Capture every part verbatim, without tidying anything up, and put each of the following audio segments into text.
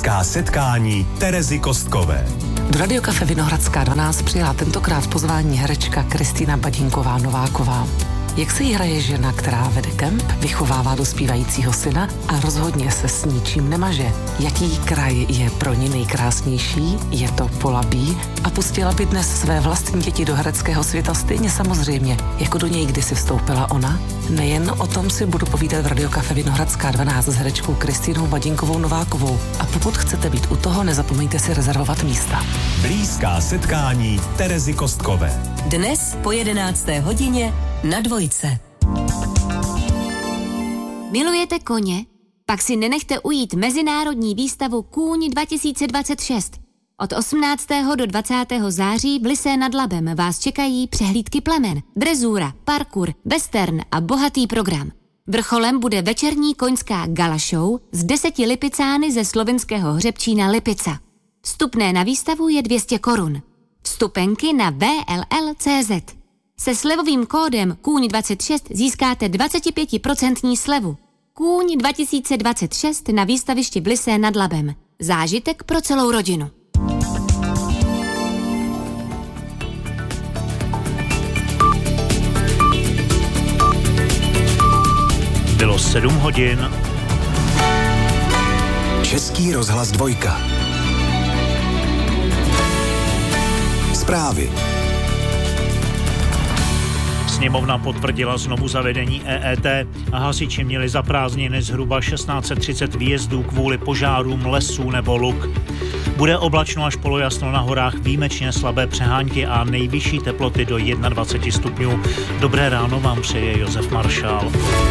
Blízká setkání Terezy Kostkové. Do Radiokafe Vinohradská dvanáct přijala tentokrát pozvání herečka Kristýna Badinková Nováková. Jak se jí hraje žena, která vede kemp, vychovává dospívajícího syna a rozhodně se s ničím nemaže? Jaký kraj je pro ní nejkrásnější? Je to Polabí? A pustila by dnes své vlastní děti do hereckého světa stejně samozřejmě, jako do něj kdysi vstoupila ona? Nejen o tom si budu povídat v Radiokafe Vinohradská dvanáct s herečkou Kristýnou Badinkovou Novákovou. A pokud chcete být u toho, nezapomeňte si rezervovat místa. Blízká setkání Terezy Kostkové. Dnes po jedenácté hodině na Dvojce. Milujete koně? Pak si nenechte ujít mezinárodní výstavu Kůň dva tisíce dvacet šest. Od osmnáctého do dvacátého září v Lysé nad Labem vás čekají přehlídky plemen, drezura, parkour, western a bohatý program. Vrcholem bude večerní koňská gala show z deseti lipicány ze slovinského hřebčína Lipica. Vstupné na výstavu je dvě stě korun. Vstupenky na w l l tečka c z. Se slevovým kódem Kůň dvacet šest získáte dvacet pět procent slevu. Kůň dva tisíce dvacet šest na výstavišti v Lysé nad Labem. Zážitek pro celou rodinu. Bylo sedm hodin. Český rozhlas dvojka. Zprávy. Sněmovna potvrdila znovu zavedení E E T a hasiči měli za prázdniny zhruba šestnáct set třicet výjezdů kvůli požárům lesů nebo luk. Bude oblačno až polojasno na horách, výjimečně slabé přehánky a nejvyšší teploty do dvacet jedna stupňů. Dobré ráno vám přeje Josef Maršál.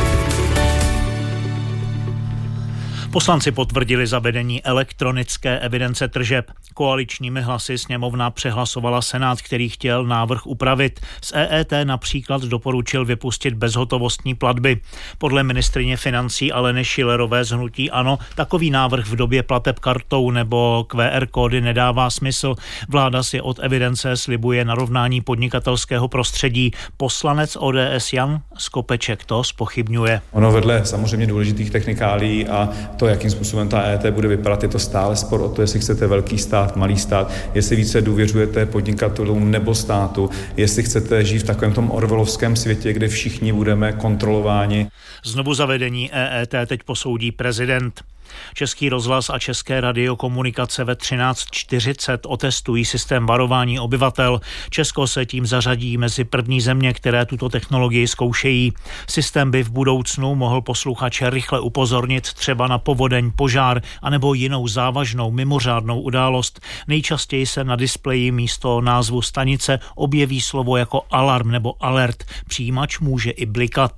Poslanci potvrdili zavedení elektronické evidence tržeb. Koaličními hlasy sněmovna přehlasovala Senát, který chtěl návrh upravit. Z E E T například doporučil vypustit bezhotovostní platby. Podle ministryně financí Aleny Schillerové z hnutí ANO takový návrh v době plateb kartou nebo Q R kódy nedává smysl. Vláda si od evidence slibuje narovnání podnikatelského prostředí. Poslanec O D S Jan Skopeček to zpochybňuje. Ono vedle samozřejmě důležitých technikálí a to, jakým způsobem ta E E T bude vypadat, je to stále spor o to, jestli chcete velký stát, malý stát, jestli více důvěřujete podnikatelům nebo státu, jestli chcete žít v takovém tom orwellovském světě, kde všichni budeme kontrolováni. Znovu zavedení E E T teď posoudí prezident. Český rozhlas a České radiokomunikace ve třináct čtyřicet otestují systém varování obyvatel. Česko se tím zařadí mezi první země, které tuto technologii zkoušejí. Systém by v budoucnu mohl posluchače rychle upozornit třeba na povodeň, požár anebo jinou závažnou mimořádnou událost. Nejčastěji se na displeji místo názvu stanice objeví slovo jako alarm nebo alert. Přijímač může i blikat.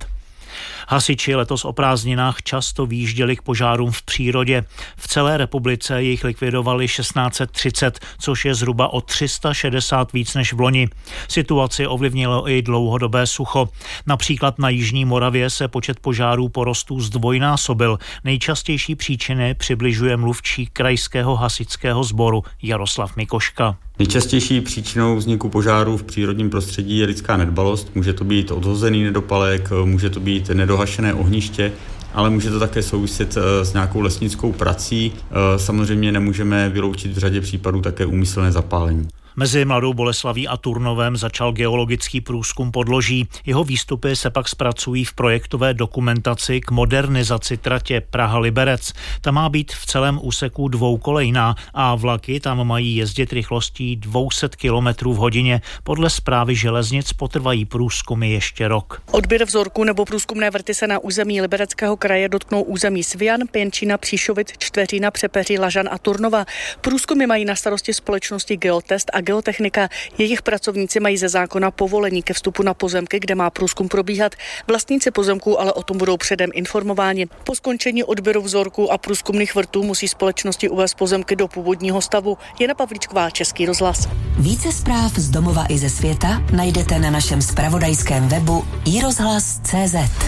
Hasiči letos o prázdninách často výjížděli k požárům v přírodě. V celé republice jich likvidovali šestnáct set třicet, což je zhruba o tři sta šedesát víc než v loni. Situaci ovlivnilo i dlouhodobé sucho. Například na jižní Moravě se počet požárů porostů zdvojnásobil. Nejčastější příčiny přibližuje mluvčí krajského hasičského sboru Jaroslav Mikoška. Nejčastější příčinou vzniku požáru v přírodním prostředí je lidská nedbalost. Může to být odhozený nedopalek, může to být nedohašené ohniště, ale může to také souviset s nějakou lesnickou prací. Samozřejmě nemůžeme vyloučit v řadě případů také úmyslné zapálení. Mezi Mladou Boleslaví a Turnovem začal geologický průzkum podloží. Jeho výstupy se pak zpracují v projektové dokumentaci k modernizaci tratě Praha-Liberec. Ta má být v celém úseku dvoukolejná a vlaky tam mají jezdit rychlostí dvě stě kilometrů v hodině. Podle správy železnic potrvají průzkumy ještě rok. Odběr vzorků nebo průzkumné vrty se na území Libereckého kraje dotknou území Svijan, Pěnčína, Příšovic, Čtveřína, Přepeří, Lažan a Turnova. Průzkumy mají na starosti společnosti Geotest a Geotechnika. Jejich pracovníci mají ze zákona povolení ke vstupu na pozemky, kde má průzkum probíhat. Vlastníci pozemků ale o tom budou předem informováni. Po skončení odběru vzorků a průzkumných vrtů musí společnosti uvést pozemky do původního stavu. Jana Pavlíčková, Český rozhlas. Více zpráv z domova i ze světa najdete na našem zpravodajském webu i rozhlas tečka cé zet.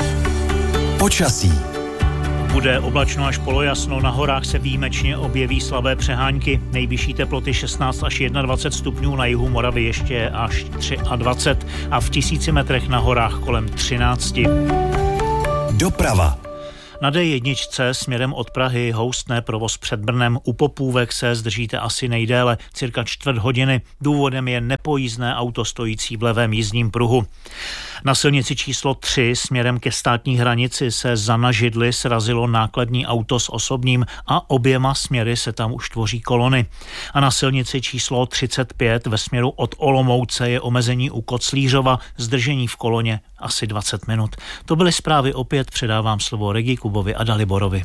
Počasí. Bude oblačno až polojasno, na horách se výjimečně objeví slabé přehánky. Nejvyšší teploty šestnáct až dvacet jedna stupňů, na jihu Moravy ještě až dvacet tři a v tisíci metrech na horách kolem třináct. Doprava. Na dé jedna směrem od Prahy houstne provoz před Brnem. U Popůvek se zdržíte asi nejdéle, cirka čtvrt hodiny. Důvodem je nepojízdné auto stojící v levém jízdním pruhu. Na silnici číslo tři směrem ke státní hranici se za Na Židli srazilo nákladní auto s osobním a oběma směry se tam už tvoří kolony. A na silnici číslo třicet pět ve směru od Olomouce je omezení u Koclířova, zdržení v koloně asi dvacet minut. To byly zprávy, opět předávám slovo Regi Kubovi a Daliborovi.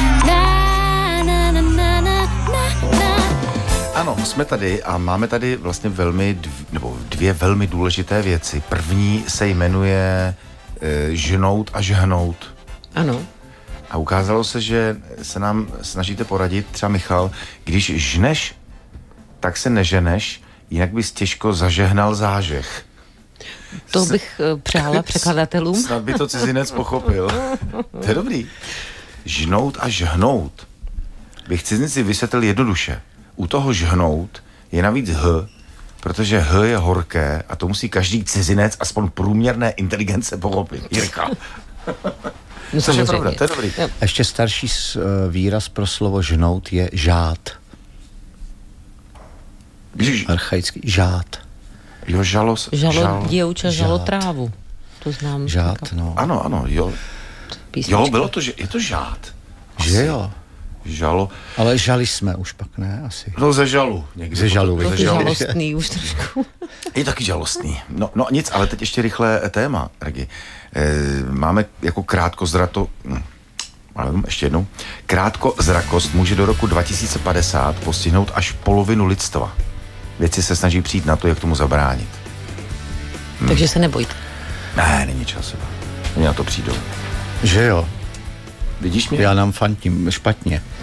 Ano, jsme tady a máme tady vlastně velmi, dv, nebo dvě velmi důležité věci. První se jmenuje e, žnout a žhnout. Ano. A ukázalo se, že se nám snažíte poradit, třeba Michal, když žneš, tak se neženeš, jinak bys těžko zažehnal zážeh. To bych S... přála překladatelům. Snad by to cizinec pochopil. To je dobrý. Žnout a žhnout bych cizinci vysvětlil jednoduše. U toho žhnout je navíc H, protože H je horké a to musí každý cizinec aspoň průměrné inteligence pochopit. Jirka. No, to je pravda, to je dobrý. A ještě starší výraz pro slovo žnout je žát. Ježiš. Archaický žát. Jo, žalos. Žalo žal, děvča, žalo trávu. To znám. Žát, no. Ano, ano, jo. Písnička. Jo, bylo to, že je to žát. Asi. Že jo. Žalo. Ale žali jsme už pak, ne? Asi. No ze žalu. Někdy ze žalu. To je žalostný už trošku. Je taky žalostný. No, no nic, ale teď ještě rychlé téma, Regi. E, máme jako krátkozrato... Hm, ještě jednou. Krátkozrakost může do roku dva tisíce padesát postihnout až polovinu lidstva. Vědci se snaží přijít na to, jak tomu zabránit. Hm. Takže se nebojte. Ne, není čas. Oni na to přijdou. Že jo. Vidíš mě? Já nám fandím špatně.